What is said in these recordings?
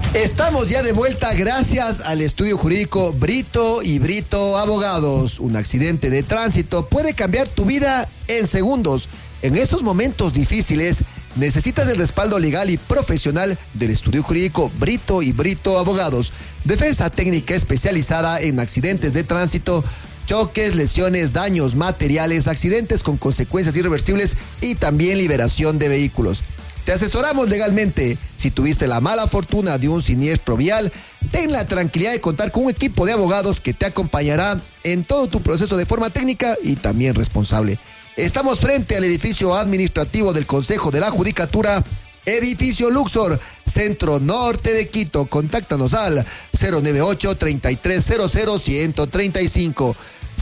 Estamos ya de vuelta gracias al estudio jurídico Brito y Brito Abogados. Un accidente de tránsito puede cambiar tu vida en segundos. En esos momentos difíciles necesitas el respaldo legal y profesional del estudio jurídico Brito y Brito Abogados. Defensa técnica especializada en accidentes de tránsito, choques, lesiones, daños materiales, accidentes con consecuencias irreversibles y también liberación de vehículos. Te asesoramos legalmente. Si tuviste la mala fortuna de un siniestro vial, ten la tranquilidad de contar con un equipo de abogados que te acompañará en todo tu proceso de forma técnica y también responsable. Estamos frente al edificio administrativo del Consejo de la Judicatura, edificio Luxor, centro norte de Quito. Contáctanos al 098-3300-135.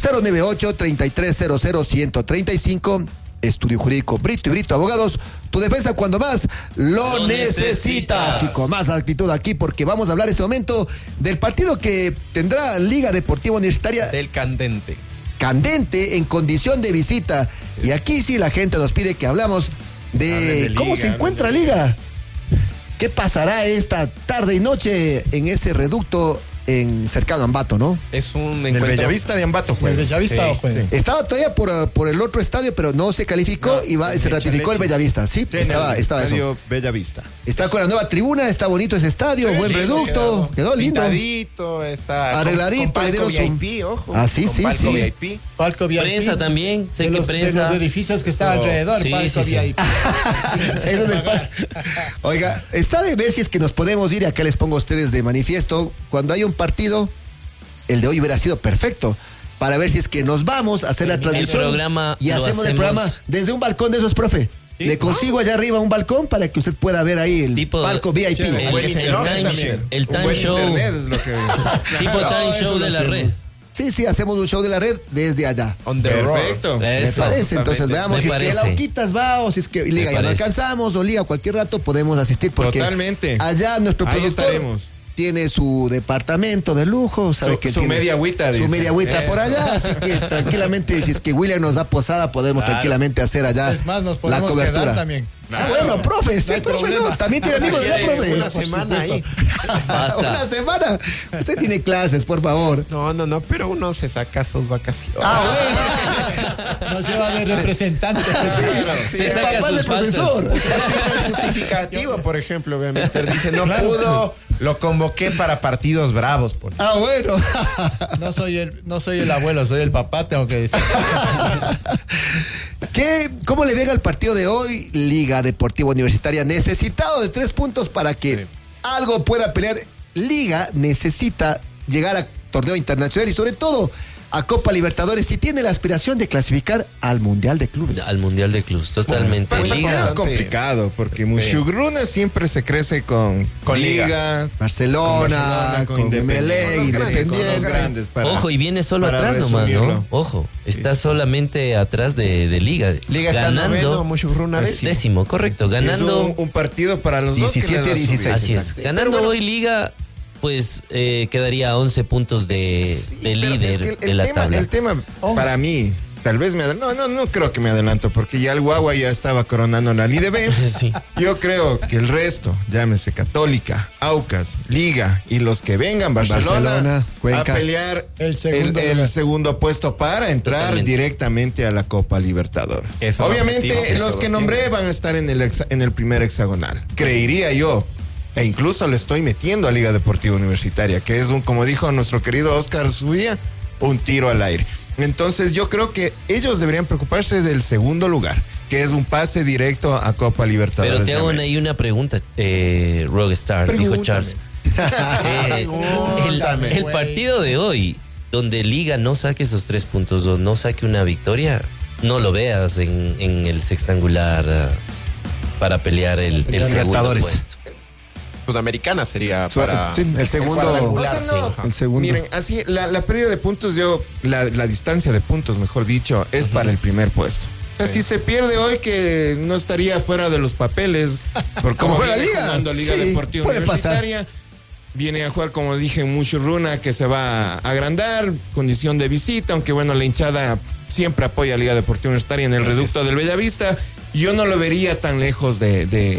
098-3300-135. Estudio Jurídico Brito y Brito Abogados, tu defensa cuando más lo necesitas. Chicos, más actitud aquí porque vamos a hablar en este momento del partido que tendrá Liga Deportiva Universitaria. Del candente. Candente en condición de visita. Y aquí sí la gente nos pide que hablamos de cómo se encuentra Liga. ¿Qué pasará esta tarde y noche en ese reducto cercano a Ambato, ¿no? Es un encuentro. El Bellavista de Ambato juega. El Bellavista juega. Estaba todavía por el otro estadio, pero no se calificó y se ratificó el Bellavista. Sí, estaba estadio eso. Bellavista. Está con la nueva tribuna, está bonito ese estadio, buen reducto, quedó lindo. Pintadito, está arregladito, con le palco dieron VIP, ojo. Ah, sí, sí, palco sí. VIP. Palco VIP. Prensa también, sé que prensa. De los edificios que están alrededor, sí, palco sí. VIP. Oiga, está de ver si es que nos podemos ir, y acá les pongo a ustedes de manifiesto, cuando hay un partido, el de hoy hubiera sido perfecto, para ver si es que nos vamos a hacer la transmisión programa y hacemos el programa desde un balcón de esos, profe. Sí, le consigo allá arriba un balcón para que usted pueda ver ahí el tipo palco VIP. El time show. Internet es lo que... Tipo time show de la red. Sí, hacemos un show de la red desde allá. Perfecto. Me parece, entonces veamos si es que Lauquitas va o si es que Liga ya no alcanzamos o Liga cualquier rato podemos asistir porque totalmente. Allá nuestro ahí productor estaremos. Tiene su departamento de lujo, sabe que su tiene media agüita, su media agüita por allá, así que tranquilamente, si es que William nos da posada, podemos tranquilamente hacer allá es más, nos la podemos cobertura quedar también. Bueno, profe, sí, profe, no, también tiene amigos de la profe. Una semana ahí. Basta. Una semana. Usted tiene clases, por favor. No, pero uno se saca sus vacaciones. Bueno. Nos lleva de representante. Se saca papá sus del profesor. Justificativo, por ejemplo, ve, Mister dice, no pudo, lo convoqué para partidos bravos. Bueno. No soy el abuelo, soy el papá, tengo que decir. ¿Cómo le llega el partido de hoy? Liga Deportiva Universitaria necesitado de 3 puntos para que algo pueda pelear. Liga necesita llegar a torneo internacional y sobre todo a Copa Libertadores si tiene la aspiración de clasificar al Mundial de Clubes. Al Mundial de Clubes, totalmente. Bueno, Liga. es complicado porque Mushugruna siempre se crece con Liga. Barcelona, con Emelec, Independiente. Ojo, y viene solo atrás nomás, ¿no? Ojo, está solamente atrás de Liga. Liga está noveno, Mushugruna décimo, correcto. Ganando un partido para los 17-16. Así es. Ganando hoy Liga, pues quedaría a 11 puntos de líder de la tabla. El tema para mí, tal vez no creo que me adelanto, porque ya el Guagua ya estaba coronando la Liga B. Sí. Yo creo que el resto, llámese Católica, Aucas, Liga y los que vengan, Barcelona Cuenca, a pelear el segundo puesto para entrar directamente a la Copa Libertadores. Obviamente los que nombré van a estar en el primer hexagonal, creería yo. E incluso le estoy metiendo a Liga Deportiva Universitaria, que es como dijo nuestro querido Oscar Zubía, un tiro al aire. Entonces yo creo que ellos deberían preocuparse del segundo lugar, que es un pase directo a Copa Libertadores. Pero te hago ahí una pregunta, Rockstar, dijo Charles. El partido de hoy, donde Liga no saque esos 3 puntos o no saque una victoria, no lo veas en el sextangular para pelear el segundo puesto. Sudamericana sería para... Sí, el segundo. El segundo. Miren, así, la pérdida de puntos, la distancia de puntos, mejor dicho, es para el primer puesto. O sea, si se pierde hoy, que no estaría fuera de los papeles, por cómo juega Liga Deportiva puede Universitaria. Viene a jugar, como dije, Mushugruna, que se va a agrandar, condición de visita, aunque bueno, la hinchada siempre apoya a Liga Deportiva Universitaria en el reducto del Bellavista. Yo no lo vería tan lejos de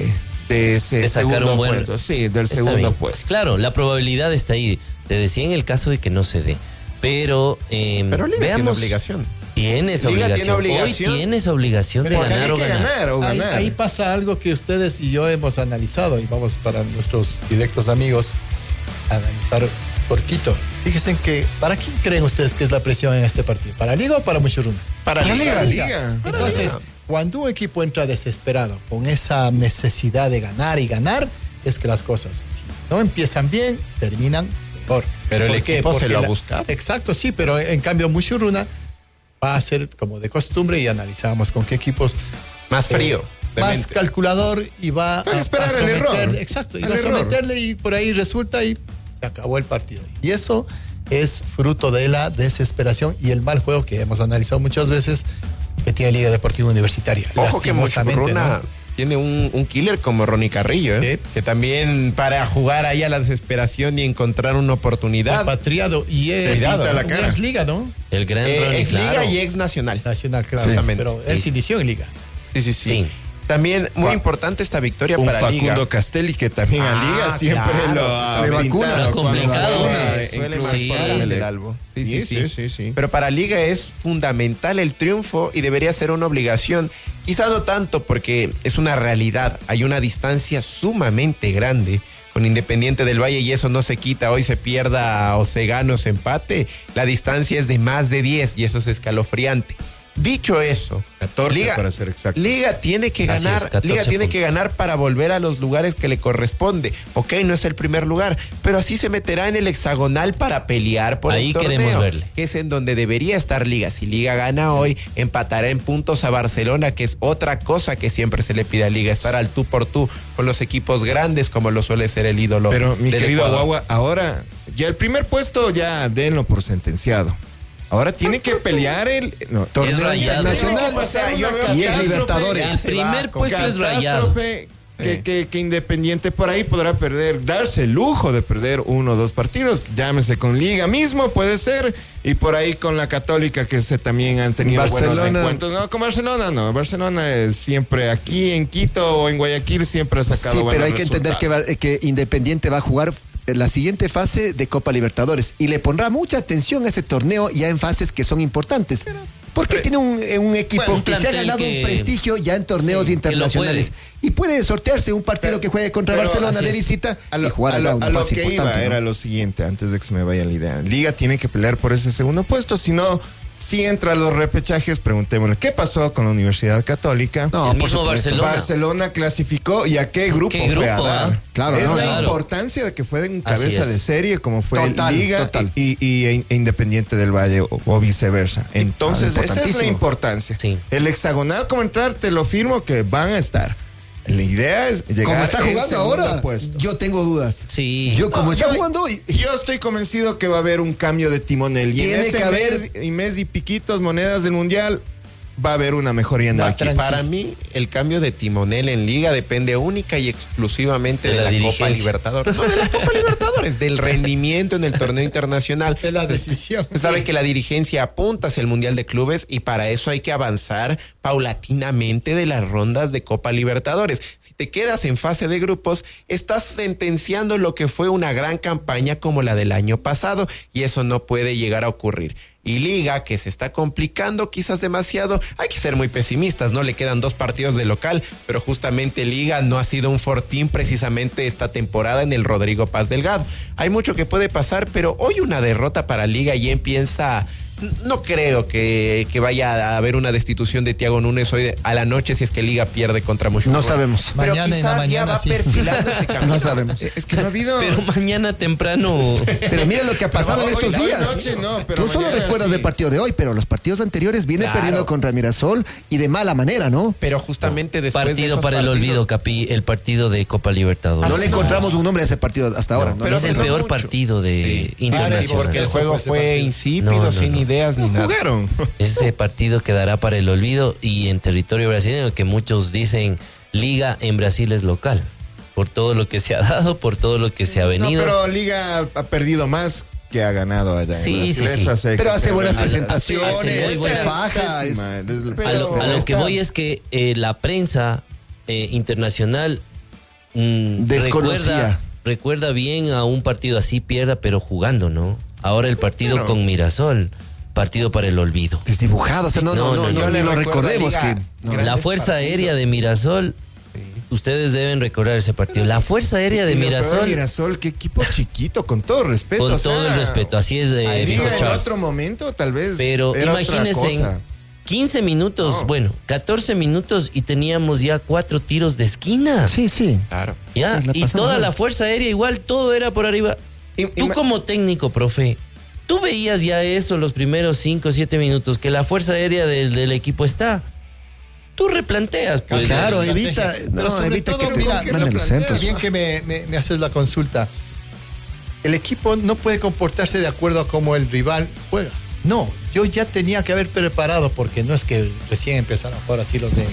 de ese de sacar segundo un buen puesto. Sí, del Está segundo bien. puesto. Claro, la probabilidad está ahí. Te decía en el caso de que no se dé. Pero, Pero Liga tiene veamos. obligación. Tienes Liga obligación. tiene obligación. Hoy tienes obligación de Pero es que ganar hay o que ganar. ganar o ganar. Ahí pasa algo que ustedes y yo hemos analizado y vamos para nuestros directos amigos a analizar cortito. Fíjense que, ¿para quién creen ustedes que es la presión en este partido? ¿Para Liga o para Muchuruna? Para Liga. Entonces, cuando un equipo entra desesperado con esa necesidad de ganar y ganar, es que las cosas, si no empiezan bien, terminan peor. Pero el ¿Por qué? equipo se Porque lo ha buscado. Exacto, sí, pero en cambio Muchuruna va a ser como de costumbre y analizamos con qué equipos Más frío. de más mente. calculador y va Puede esperar el error. Exacto, y El va a error. someterle y por ahí resulta y se acabó el partido. Y eso es fruto de la desesperación y el mal juego que hemos analizado muchas veces que tiene Liga Deportiva Universitaria. Ojo que Lastimosamente, Muchurruna ¿no? tiene un killer como Ronnie Carrillo, Sí. que también para jugar ahí a la desesperación y encontrar una oportunidad. Repatriado y es Cuidado, la cara. ex Liga, ¿no? El gran Ronnie, Ex Liga claro. y ex Nacional. Nacional, claro. Sí. Pero él se inició en Liga. Sí. Sí. También muy importante esta victoria Un para Facundo Liga. Castelli que también a Liga siempre claro. lo ha Le vacuna. pintado Lo cuando complicado. vacuna en Suele clubes sí. marcar para el Emelec. del Albo. Sí. Sí. Pero para Liga es fundamental el triunfo y debería ser una obligación. Quizá no tanto porque es una realidad. Hay una distancia sumamente grande con Independiente del Valle y eso no se quita. Hoy se pierda o se gane o se empate. La distancia es de más de 10 y eso es escalofriante. Dicho eso, 14 para ser exacto. Liga tiene que Así ganar, es, 14 Liga tiene puntos. que ganar para volver a los lugares que le corresponde. Ok, no es el primer lugar, pero así se meterá en el hexagonal para pelear por Ahí el torneo, queremos verle. que es en donde debería estar Liga. Si Liga gana hoy, empatará en puntos a Barcelona, que es otra cosa que siempre se le pide a Liga, estar al tú por tú con los equipos grandes como lo suele ser el ídolo. Pero mi del querido Ecuador. Guagua, ahora ya el primer puesto ya denlo por sentenciado. Ahora tiene que pelear el Torneo rayado. internacional O sea, yo veo y que es Catástrofe Libertadores. ya El se primer va con puesto es rayado. catástrofe que Independiente por ahí podrá perder, darse el lujo de perder 1 o 2 partidos, llámese con Liga mismo, puede ser, y por ahí con la Católica que se también han tenido buenos Barcelona. encuentros. No, con Barcelona no, Barcelona es siempre aquí en Quito o en Guayaquil siempre ha sacado Sí, buenos pero hay que entender resultados. que Independiente va a jugar la siguiente fase de Copa Libertadores y le pondrá mucha atención a ese torneo ya en fases que son importantes. Porque tiene un equipo Bueno, un que se ha plantel ganado que- un prestigio ya en torneos Sí, internacionales y puede sortearse un partido que juegue contra pero Barcelona así de es. visita A lo, y jugar acá una a lo fase que importante, iba ¿no? era lo siguiente, antes de que se me vaya la idea. Liga tiene que pelear por ese segundo puesto, si no, si entra a los repechajes, preguntémosle, ¿qué pasó con la Universidad Católica? No, El por mismo supuesto. Barcelona. Barcelona clasificó y a qué grupo, ¿Qué fue a grupo, dar. ah? Claro, es no, la claro. importancia de que fue en Así cabeza es. de serie como fue Total, Liga total. e Independiente del Valle o viceversa. Entonces, esa es la importantísimo. importancia. Sí. El hexagonal como entrar, te lo firmo que van a estar. La idea es llegar Como está en jugando segundo ahora, puesto. yo tengo dudas. Sí. Yo como No, está yo- jugando, Yo estoy convencido que va a haber un cambio de timonel. Y en Tiene ese que haber- mes y piquitos monedas del mundial va a haber una mejoría en el equipo. Para mí, el cambio de timonel en Liga depende única y exclusivamente De de, la la Copa dirigencia. Libertadores. No de la Copa Libertadores, del rendimiento en el torneo internacional. De la decisión. Se sabe que la dirigencia apunta hacia el Mundial de Clubes y para eso hay que avanzar paulatinamente de las rondas de Copa Libertadores. Si te quedas en fase de grupos, estás sentenciando lo que fue una gran campaña como la del año pasado y eso no puede llegar a ocurrir. Y Liga, que se está complicando quizás demasiado, hay que ser muy pesimistas, ¿no? Le quedan 2 partidos de local, pero justamente Liga no ha sido un fortín precisamente esta temporada en el Rodrigo Paz Delgado. Hay mucho que puede pasar, pero hoy una derrota para Liga y empieza... No creo que vaya a haber una destitución de Thiago Núñez hoy a la noche si es que Liga pierde contra Muchurruna. no sabemos. Pero Mañana en la quizás ya mañana, va sí. perfilando ese camino. No sabemos. Es que no ha habido... Pero mañana temprano. Pero mira lo que ha pasado en hoy- estos hoy días. noche no, pero Tú solo mañana recuerdas sí. del partido de hoy, pero los partidos anteriores viene Claro. perdiendo contra Mirasol y de mala manera, ¿no? Pero justamente después de Partido esos para el partidos- olvido, Capi, el partido de Copa Libertadores. No le encontramos un nombre a ese partido hasta ahora. ¿no? pero es el no peor mucho. partido de Sí, internacional. porque el juego Ese fue partido. insípido, No, sin no. ideas ni nada. Jugaron. Ese partido quedará para el olvido y en territorio brasileño, que muchos dicen Liga en Brasil es local. Por todo lo que se ha dado, por todo lo que se ha No, venido. pero Liga ha perdido más que ha ganado allá. en Sí, Brasil. sí, sí. Eso hace Pero que hace sea buenas realidad. presentaciones, hace muy buenas- faja, es- pésima, Pero- a lo que está- voy es que la prensa internacional desconocía. Recuerda bien a un partido así, pierda, pero jugando, ¿no? Ahora el partido con Mirasol, partido para el olvido. Desdibujado, o sea, no lo recordemos. La Fuerza Aérea de Mirasol, ustedes deben recordar ese partido. La Fuerza Aérea de Mirasol, qué equipo chiquito, con todo respeto. Con todo el respeto, así es de en otro momento, tal vez. Pero imagínense, 15 minutos, 14 minutos y teníamos ya 4 tiros de esquina. Sí. Claro. ¿Ya? Y toda la Fuerza Aérea igual, todo era por arriba. Tú como técnico, profe, tú veías ya eso los primeros 5 o 7 minutos, que la Fuerza Aérea del equipo está. Tú replanteas, pues. Claro, evita todo, bien que me haces la consulta. El equipo no puede comportarse de acuerdo a cómo el rival juega. No, yo ya tenía que haber preparado, porque no es que recién empezaron a jugar así los de...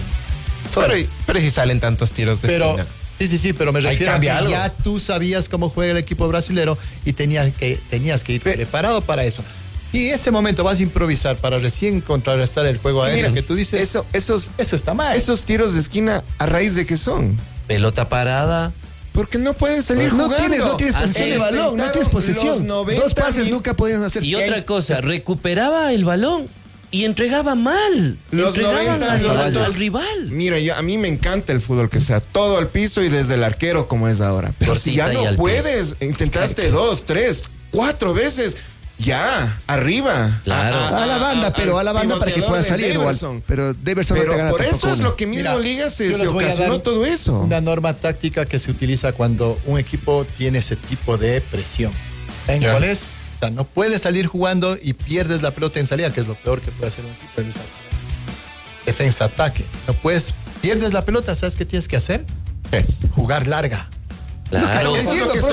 Pero si salen tantos tiros de esquina. Sí, pero me refiero a que ya tú sabías cómo juega el equipo brasilero y tenías que ir preparado para eso. Si en ese momento vas a improvisar para recién contrarrestar el juego aéreo que tú dices, eso está mal. Esos tiros de esquina, ¿a raíz de qué son? Pelota parada. Porque no pueden salir jugando. No tienes posesión de balón, no tienes posesión. 2 pases nunca podían hacer. Y otra cosa, recuperaba el balón y entregaba mal. Los 90 al rival. Mira, a mí me encanta el fútbol que sea todo al piso y desde el arquero como es ahora. Pero si ya no puedes, intentaste 2, 3, 4 veces. Ya, arriba. Claro. A la banda, para que pueda salir igual. Pero Deverson no te gana. Por eso es lo que mismo Liga se ocasionó todo eso. Una norma táctica que se utiliza cuando un equipo tiene ese tipo de presión. ¿Saben cuál es? O sea, no puedes salir jugando y pierdes la pelota en salida, que es lo peor que puede hacer un equipo en esa defensa-ataque. No puedes, pierdes la pelota, ¿sabes qué tienes que hacer? Jugar larga. Claro, eso es lo que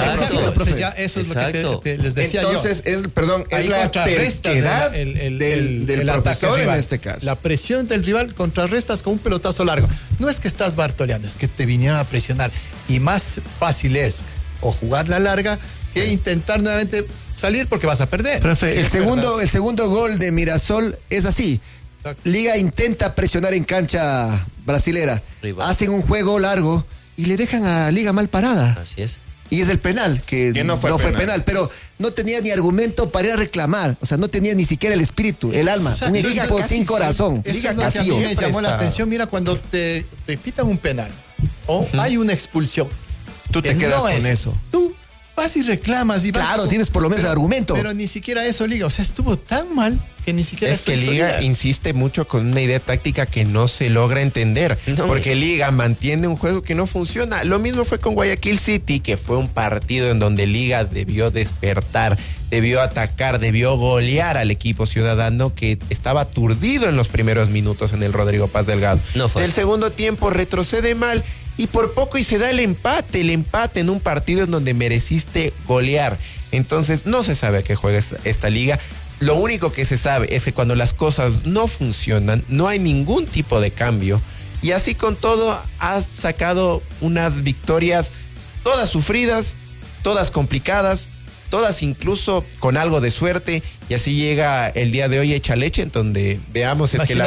les decía. Entonces, es la terquedad del profesor en este caso. La presión del rival contrarrestas con un pelotazo largo. No es que estás bartoleando, es que te vinieron a presionar. Y más fácil es o jugar la larga que intentar nuevamente salir porque vas a perder. Profe, el segundo gol de Mirasol es así. Liga intenta presionar en cancha brasilera. Hacen un juego largo y le dejan a Liga mal parada. Así es. Y es el penal, que no fue penal, pero no tenía ni argumento para ir a reclamar. O sea, no tenía ni siquiera el espíritu, el alma. Un equipo sin corazón. Eso es lo que a mí me llamó la atención. Mira, cuando te pitan un penal o hay una expulsión, tú te quedas con eso. Tú vas y reclamas. Claro, tienes por lo menos el argumento. Pero ni siquiera eso, Liga. O sea, estuvo tan mal que ni siquiera es que Liga insiste mucho con una idea táctica que no se logra entender, porque Liga mantiene un juego que no funciona. Lo mismo fue con Guayaquil City, que fue un partido en donde Liga debió despertar, debió atacar, debió golear al equipo ciudadano que estaba aturdido en los primeros minutos en el Rodrigo Paz Delgado. El segundo tiempo retrocede mal y por poco y se da el empate en un partido en donde mereciste golear. Entonces no se sabe a qué juega esta Liga. Lo único que se sabe es que cuando las cosas no funcionan, no hay ningún tipo de cambio. Y así con todo, has sacado unas victorias todas sufridas, todas complicadas, todas incluso con algo de suerte. Y así llega el día de hoy Echa Leche, en donde veamos es que las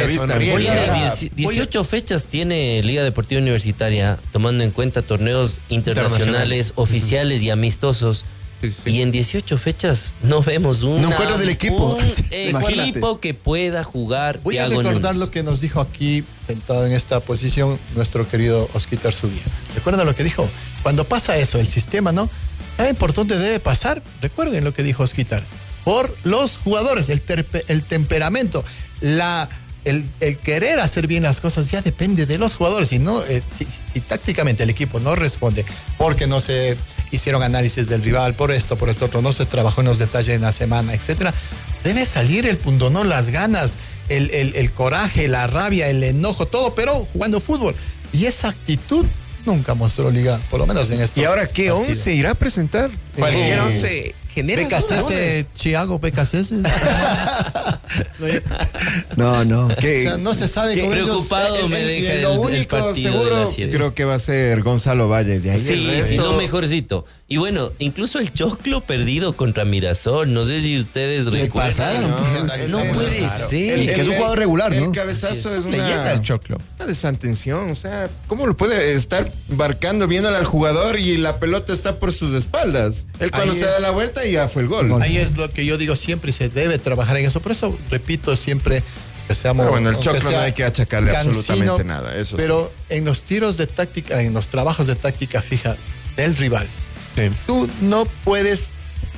18 fechas tiene Liga Deportiva Universitaria, tomando en cuenta torneos internacionales, oficiales y amistosos. Sí. Y en 18 fechas no vemos un equipo que pueda jugar. Voy a recordar lo que nos dijo aquí, sentado en esta posición, nuestro querido Osquitar Zubia. ¿Recuerdan lo que dijo? Cuando pasa eso, el sistema, ¿no? ¿Saben por dónde debe pasar? Recuerden lo que dijo Osquitar. Por los jugadores, el temperamento, el querer hacer bien las cosas ya depende de los jugadores. Si tácticamente el equipo no responde porque no se hicieron análisis del rival, por esto otro, no se trabajó en los detalles en la semana, etcétera, debe salir el pundonón, las ganas, el coraje, la rabia, el enojo, todo, pero jugando fútbol. Y esa actitud nunca mostró Liga, por lo menos en estos. ¿Y ahora qué partidos. 11 irá a presentar? Cualquier 11 genera Chiago, PKC. No. O sea, no se sabe con preocupado ellos. me deja lo el único partido seguro de las 7. creo que va a ser Gonzalo Valle. De ahí Sí, el resto, lo mejorcito. Y bueno, incluso el Choclo perdido contra Mirasol. No sé si ustedes recuerdan. pasaron. No puede ser. Y que es un jugador regular, ¿no? El cabezazo es leyenda el Choclo. una desatención. O sea, ¿cómo lo puede estar marcando viéndole al jugador y la pelota está por sus espaldas? Él cuando Ahí se da la vuelta y ya fue el gol. Ahí es lo que yo digo siempre, y se debe trabajar en eso. Por eso, repito siempre, que seamos. Pero bueno, el aunque Choclo no sea hay que achacarle cansino, absolutamente nada. Eso pero en los tiros de táctica, en los trabajos de táctica fija del rival, Sí. tú no puedes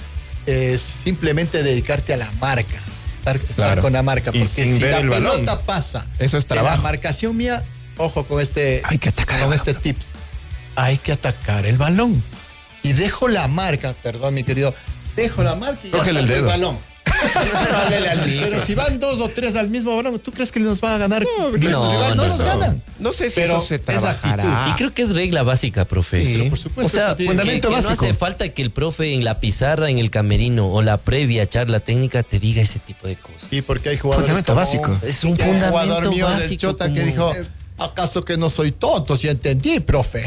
simplemente dedicarte a la marca. Estar Claro. con la marca. Y Porque sin si ver la el balón. pelota pasa Eso es de la trabajo. marcación mía, ojo con este, Hay que atacar con el este tips. Hay que atacar el balón. Y dejo la marca, perdón mi querido, dejo la marca y Cógele el ataco dedo. balón. Pero si van 2 o 3 al mismo balón, ¿tú crees que nos van a ganar? no, No no, nos no. ganan. No sé si Pero eso se es trabajará. Y creo que es regla básica, profe. Sí. Pero por supuesto, O sea, eso tiene- fundamento que no básico. hace falta que el profe en la pizarra, en el camerino o la previa charla técnica te diga ese tipo de cosas. Sí, porque hay jugadores Fundamento básico. Es un hay fundamento jugador mío del básico, Chota que como- dijo, ¿acaso que no soy tonto? Si entendí, profe.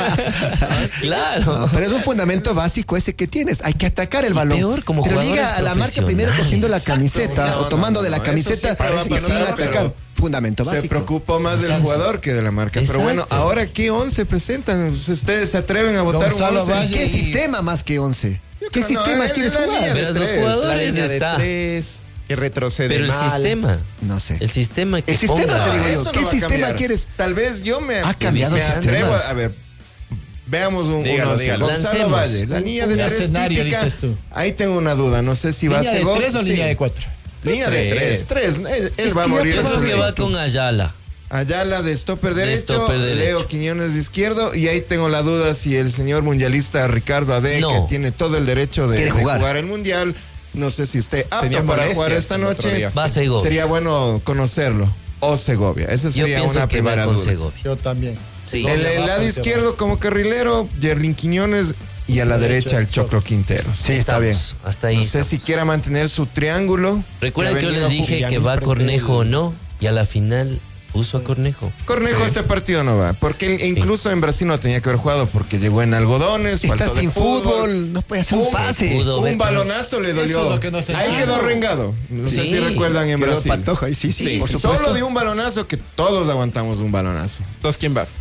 Claro. No, pero es un fundamento básico ese que tienes. Hay que atacar el balón. peor, como pero jugadores liga a la marca primero profesionales. cogiendo la camiseta Exacto. o tomando de la No, eso camiseta siempre va a y pasar, sin atacar. pero Fundamento básico. Se preocupó más del jugador que de la marca. Pero bueno, Exacto. ahora ¿qué 11 presentan? ¿Ustedes se atreven a votar un Gonzalo 11? Valle. ¿Qué y- sistema más que 11? ¿Qué creo, sistema no, quieres la línea jugar? de Verás, los tres, jugadores La línea de está. 3, que retrocede Pero el mal. sistema. No sé. El sistema que El sistema, ponga. te digo yo. Eso no ¿Qué va a sistema cambiar. quieres? Tal vez yo me Ha cambiado me atrevo sistemas. a ver. Veamos un Dígalo, once. dígalo. Gonzalo Lancemos. Valle, la línea de Un 3 escenario, típica. dices tú. Ahí tengo una duda, no sé si va a ¿Línea ser de 3 o línea de 4? Línea de 3. Tres. 3. Él Es va a que ya morir. Yo en creo su que línea. va con Ayala. Ayala de stopper De derecho, stopper derecho. Leo Quiñones de izquierdo, y ahí tengo la duda si el señor mundialista Ricardo Ade, No. que tiene todo el derecho de Quiere jugar. jugar el mundial, no sé si esté apto Tenía para molestias jugar esta el otro noche. día. Va a Segovia. Sería bueno conocerlo. O Segovia, esa Yo sería pienso una que va primera con duda. Segovia. Yo también. Sí. En Segovia el va lado porque izquierdo como carrilero, Yerlin Quiñones, y a la derecha el Choclo Quinteros. Sí, está bien. Hasta ahí. No sé estamos. si quiera mantener su triángulo. Recuerden que yo venido les dije jugando que va frente Cornejo o del- no, y a la final puso a Cornejo. Cornejo este partido no va, porque él incluso en Brasil no tenía que haber jugado porque llegó en algodones, Está faltó de sin fútbol, no puede hacer un Un pase. pudo. Un balonazo le dolió. Eso es lo que no se Ahí entiende. quedó rengado. No sé Sí. si recuerdan en Quedó Brasil. Patoja, ahí sí, Sí, por supuesto. Solo de un balonazo que todos aguantamos un balonazo. Entonces, ¿quién va?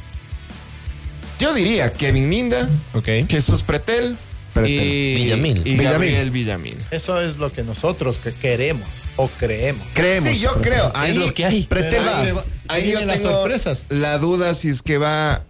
Yo diría Kevin Minda, Ok. Jesús Pretel Y Villamil. y Gabriel Villamil. Eso es lo que nosotros que queremos o creemos. Creemos. Sí, yo creo. Es lo que hay. Pretel va. Ahí Ahí yo vienen las tengo sorpresas. la duda si es que va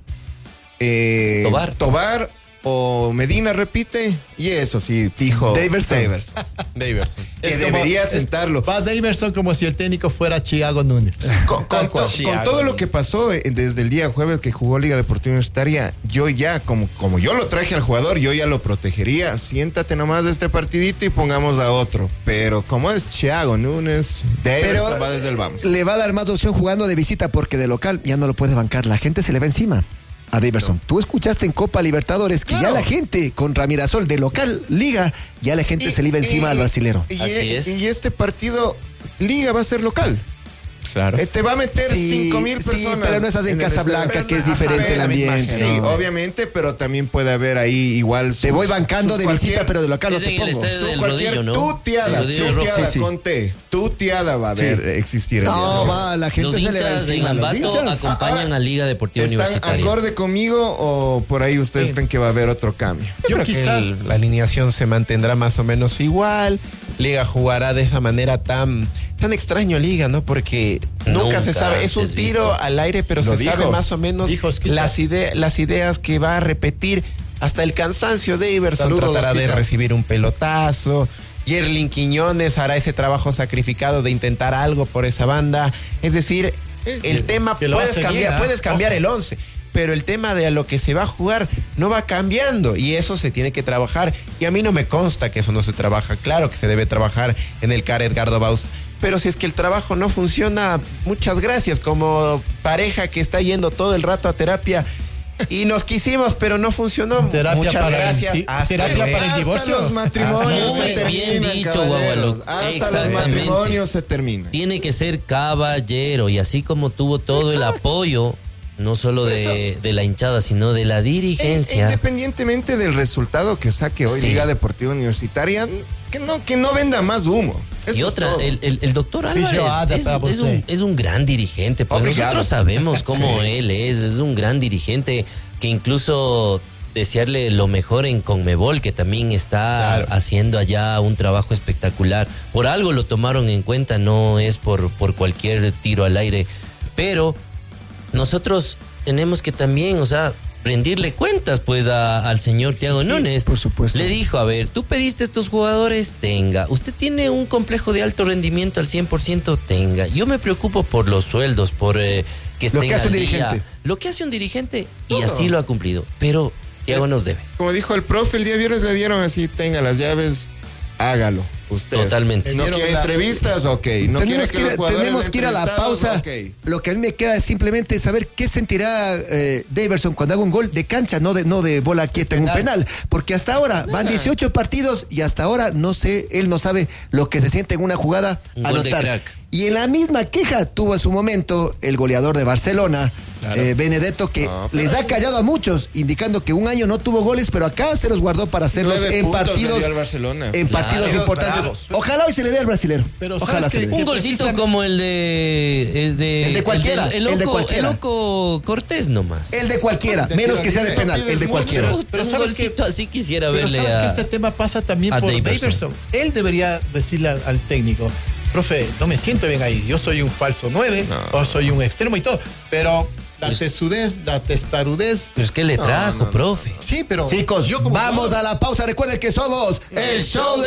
Tobar o Medina repite. Y eso sí, fijo. Daverson. Daverson. Que Es debería como- sentarlo. Va Daverson como si el técnico fuera Thiago Núñez. Con todo lo que pasó desde el día jueves que jugó Liga Deportiva Universitaria, yo ya, como yo lo traje al jugador, yo ya lo protegería. Siéntate nomás de este partidito y pongamos a otro. Pero como es Thiago Núñez, Pero Daverson va desde el vamos. le va a dar más opción jugando de visita porque de local ya no lo puede bancar. La gente se le va encima a Daverson. Tú escuchaste en Copa Libertadores que ya Claro. la gente con Ramirasol de local liga, ya la gente se le iba encima al brasilero. Así es. Y este partido, Liga va a ser local. Claro. Te va a meter Sí, 5,000 sí, personas. pero no estás en el Casablanca, estadio. que es diferente Ajá, el ambiente, Sí, ¿no? obviamente, pero también puede haber ahí igual. Te voy bancando de visita, pero de local no Es te en el pongo. estadio del Cualquier Rodillo, ¿no? tuteada, Sí, Rodillo Rojo. tuteada Sí, sí. con T, tuteada va a haber existir. el día de No, hoy. va, la gente Los se le va hinchas en encima. Los Ambato hinchas. acompañan a Liga Deportiva ¿Están Universitaria. acorde conmigo o por ahí ustedes creen que va a haber otro cambio? Yo creo quizás- que la alineación se mantendrá más o menos igual. Liga jugará de esa manera tan extraño Liga, ¿no? Porque nunca se sabe. Es un antes tiro visto. al aire, pero Lo se sabe dijo. más o menos Dijo Osquita. las ideas que va a repetir hasta el cansancio de Iverson. Saludos, Tratará de Osquita. recibir un pelotazo. Yerlin Quiñones hará ese trabajo sacrificado de intentar algo por esa banda. Es decir, el tema que lo hace bien, ¿eh? puedes cambiar Ojo. el 11. Pero el tema de a lo que se va a jugar no va cambiando y eso se tiene que trabajar. Y a mí no me consta que eso no se trabaja. Claro que se debe trabajar en el CAR Edgardo Baus. Pero si es que el trabajo no funciona, muchas gracias. Como pareja que está yendo todo el rato a terapia Y nos quisimos, pero no funcionó. Muchas gracias. Terapia para el divorcio. Hasta los matrimonios se Muy bien terminan, dicho, caballeros. Guagualo. Hasta los Exactamente. matrimonios se terminan. Tiene que ser caballero y así como tuvo todo el apoyo, no solo de la hinchada, sino de la dirigencia. Independientemente del resultado que saque hoy Sí. Liga Deportiva Universitaria, que no venda más humo. Eso Y es otra, todo. el doctor Álvarez es un gran dirigente, pues Obrigado. nosotros sabemos cómo Sí. él es un gran dirigente que incluso desearle lo mejor en Conmebol, que también está haciendo allá un trabajo espectacular. Por algo lo tomaron en cuenta, no es por cualquier tiro al aire, pero nosotros tenemos que también, rendirle cuentas pues al señor Thiago Núñez. por supuesto. Le dijo, a ver, tú pediste estos jugadores, tenga. Usted tiene un complejo de alto rendimiento al 100%, tenga. Yo me preocupo por los sueldos, por que estén Lo que hace un al día. dirigente. Lo que hace un dirigente, y Todo. así lo ha cumplido. Pero Thiago nos debe. Como dijo el profe, el día viernes le dieron así, tenga las llaves, hágalo. Usted. Totalmente. No quiere entrevistas, ok. No quiere que los jugadores tenemos que ir a la entrevistados, pausa. ok. Lo que a mí me queda es simplemente saber qué sentirá Daverson cuando haga un gol de cancha, no de bola quieta en un penal. Porque hasta ahora van 18 partidos y hasta ahora él no sabe lo que se siente en una jugada Un gol de anotar. crack. Y en la misma queja tuvo en su momento el goleador de Barcelona, Benedetto, que les ha callado a muchos, indicando que un año no tuvo goles, pero acá se los guardó para hacerlos 9 en puntos le partidos, dio al Barcelona. en partidos Claro, importantes. bravos. Ojalá hoy se le dé al brasilero. Pero Ojalá ¿sabes se le qué? dé. Un golcito como el de cualquiera, el el de cualquiera. loco Cortés nomás. El de cualquiera, menos que sea de penal, el de cualquiera. Pero un ¿sabes qué? golcito así quisiera Pero verle sabes que a... este tema pasa también a por Daverson. Daverson. Él debería decirle al técnico, profe, no me siento bien ahí. Yo soy un falso 9 o soy un extremo y todo. Pero la tesudez, la testarudez. Pero es que le trajo, profe. Sí, pero Chicos, yo como vamos jugador- a la pausa. Recuerden que somos el show de